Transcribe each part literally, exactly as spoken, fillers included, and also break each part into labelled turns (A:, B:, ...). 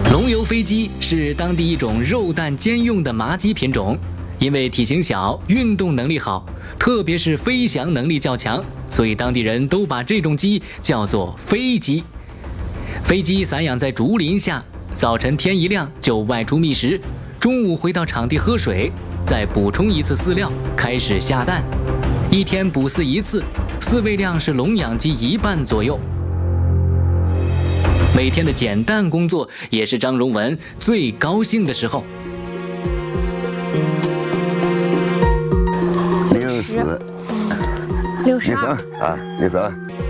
A: 龙油飞鸡是当地一种肉蛋兼用的麻鸡品种，因为体型小、运动能力好，特别是飞翔能力较强，所以当地人都把这种鸡叫做飞鸡。飞鸡散养在竹林下，早晨天一亮就外出觅食，中午回到场地喝水，再补充一次饲料，开始下蛋。一天捕饲一次，饲喂量是笼养鸡一半左右。每天的捡蛋工作也是张荣文最高兴的时候。
B: 六十，
C: 六十二
B: 啊，六十二，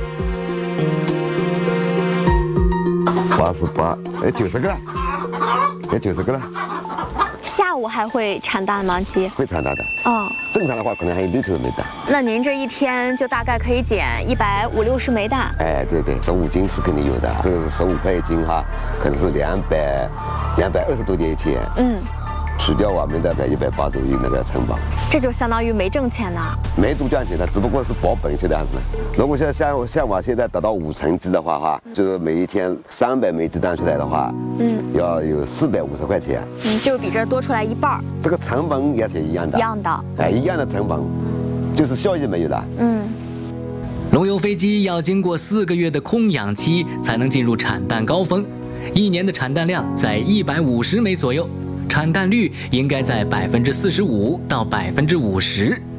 B: 八十八，哎，九十个了，哎，九十个了。
C: 下午还会产蛋吗？鸡
B: 会产蛋的。
C: 哦，
B: 正常的话可能还有六十枚蛋。
C: 那您这一天就大概可以捡一百五六十枚蛋。
B: 哎，对对，十五斤是肯定有的，这个是十五块一斤哈，可能是两百两百二十多点一天。嗯，除掉我们大概一百八左右那个成本，
C: 这就相当于没挣钱呢。
B: 没多赚钱的，只不过是保本这样子。如果像像像我现在达到五成鸡的话哈，就是每一天三百枚鸡蛋出来的话，嗯，要有四百五十块钱。
C: 嗯，就比这多出来一半。
B: 这个成本也是一样的。
C: 一样的。
B: 哎，一样的成本，就是效益没有的。
C: 嗯。
A: 龙油飞鸡要经过四个月的空养期才能进入产蛋高峰，一年的产蛋量在一百五十枚左右，产蛋率应该在百分之四十五到百分之五十。